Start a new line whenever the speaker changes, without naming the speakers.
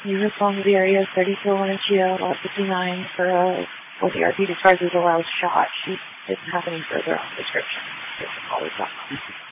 You respond to the area 30 kilowatt GL, lot 59 for what the RP describes as a loud shot. She didn't have any further on the description.